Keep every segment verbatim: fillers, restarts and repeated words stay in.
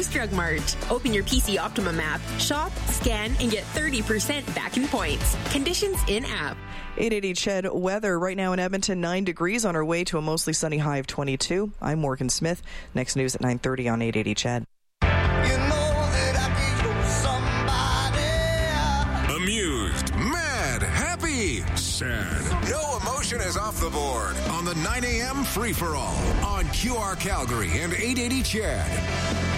Shoppers Drug Mart. Open your P C Optimum app, shop, scan, and get thirty percent back in points. Conditions in-app. eight eighty C H E D weather right now in Edmonton, nine degrees on our way to a mostly sunny high of twenty-two. I'm Morgan Smith. Next news at nine thirty on eight eighty C H E D. Amused, mad, happy, sad. No emotion is off the board on the nine a.m. free-for-all on Q R Calgary and eight eighty C H E D.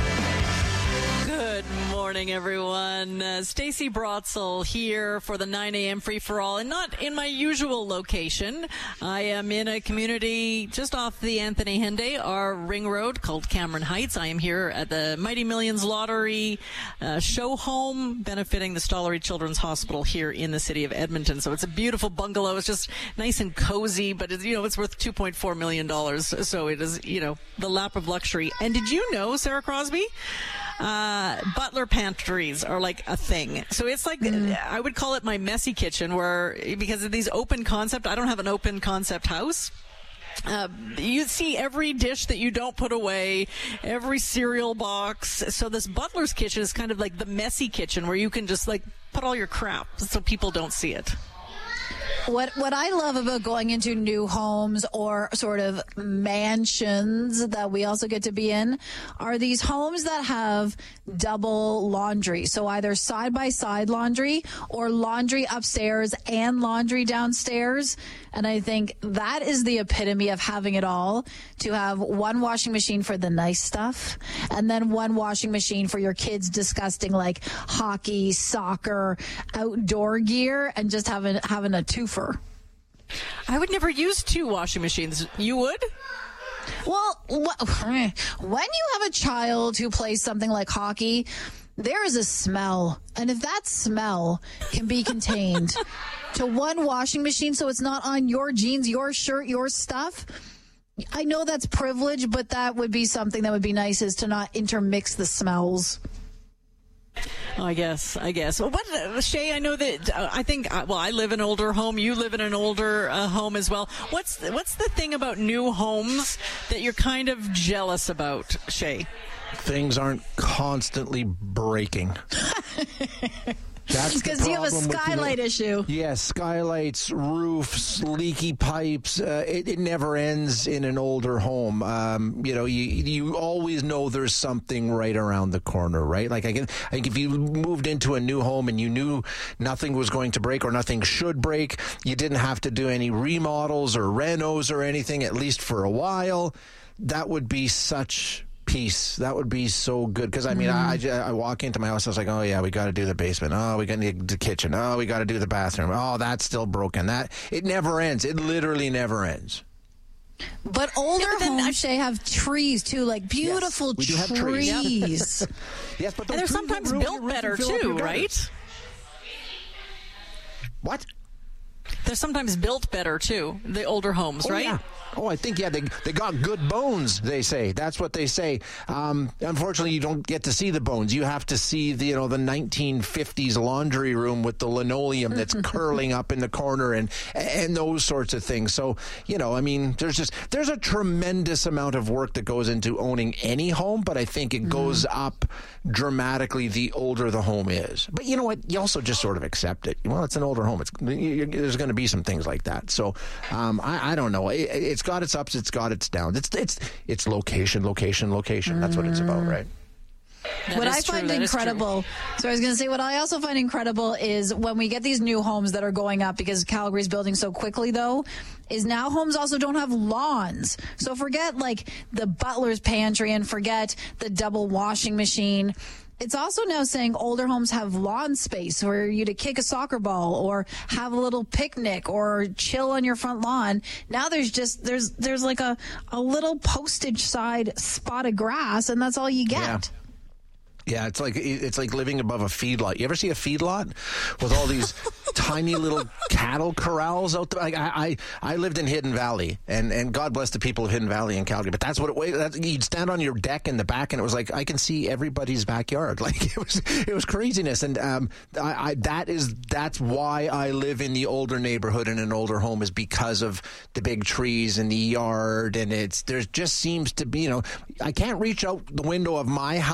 Good morning, everyone. Uh, Stacey Brotzel here for the nine a.m. free-for-all, and not in my usual location. I am in a community just off the Anthony Henday, our ring road called Cameron Heights. I am here at the Mighty Millions Lottery uh, show home, benefiting the Stollery Children's Hospital here in the city of Edmonton. So it's a beautiful bungalow. It's just nice and cozy, but it's, you know, it's worth two point four million dollars. So it is, you know, the lap of luxury. And did you know, Sarah Crosby? Uh, butler pantries are like a thing. So it's like, mm. I would call it my messy kitchen, where, because of these open concept, I don't have an open concept house. Uh, you see every dish that you don't put away, every cereal box. So this butler's kitchen is kind of like the messy kitchen, where you can just like put all your crap so people don't see it. What what I love about going into new homes or sort of mansions that we also get to be in are these homes that have double laundry. So either side-by-side laundry or laundry upstairs and laundry downstairs. And I think that is the epitome of having it all, to have one washing machine for the nice stuff and then one washing machine for your kids' disgusting, like hockey, soccer, outdoor gear, and just having having a twofer. I would never use two washing machines. You would? Well, when you have a child who plays something like hockey, there is a smell. And if that smell can be contained to one washing machine so it's not on your jeans, your shirt, your stuff, I know that's privilege, but that would be something that would be nice, is to not intermix the smells. Oh, I guess, I guess. Well, what, uh, Shay, I know that, uh, I think, uh, well, I live in an older home. You live in an older uh, home as well. What's, what's the thing about new homes that you're kind of jealous about, Shay? Things aren't constantly breaking. That's because you have a skylight with, you know, issue. Yeah, skylights, roofs, leaky pipes. Uh, it, it never ends in an older home. Um, you know, you you always know there's something right around the corner, right? Like I, can, I think if you moved into a new home and you knew nothing was going to break or nothing should break, you didn't have to do any remodels or renos or anything, at least for a while. That would be such peace. That would be so good. Because, I mean, mm. I, I walk into my house, I was like, oh, yeah, we got to do the basement. Oh, we got to do the kitchen. Oh, we got to do the bathroom. Oh, that's still broken. That It never ends. It literally never ends. But older yeah, but homes, Shay, have trees, too, like beautiful yes, we do trees. Have trees. Yes, but and they're sometimes built better, too, right? What? They're sometimes built better, too, the older homes, oh, right? Yeah. Oh, I think, yeah, they they got good bones, they say. That's what they say. Um, unfortunately, you don't get to see the bones. You have to see the, you know, the nineteen fifties laundry room with the linoleum that's curling up in the corner and and those sorts of things. So, you know, I mean, there's just, there's a tremendous amount of work that goes into owning any home, but I think it goes mm. up dramatically the older the home is. But you know what? You also just sort of accept it. Well, it's an older home. It's There's going to be some things like that. So, um, I, I don't know. It, it's got its ups, it's got its downs. It's it's it's location, location, location. That's what it's about, right? That what I true. find that incredible, so I was going to say, what I also find incredible is when we get these new homes that are going up, because Calgary's building so quickly, though, is now homes also don't have lawns. So forget like the butler's pantry and forget the double washing machine. It's also now saying older homes have lawn space for you to kick a soccer ball or have a little picnic or chill on your front lawn. Now there's just, there's there's like a, a little postage side spot of grass, and that's all you get. Yeah. Yeah, it's like it's like living above a feedlot. You ever see a feedlot with all these tiny little cattle corrals out there? Like I, I, I lived in Hidden Valley, and, and God bless the people of Hidden Valley in Calgary. But that's what it was. That's, you'd stand on your deck in the back, and it was like I can see everybody's backyard. Like it was, it was craziness. And um, I, I that is that's why I live in the older neighborhood in an older home, is because of the big trees in the yard, and it's there just seems to be, you know, I can't reach out the window of my house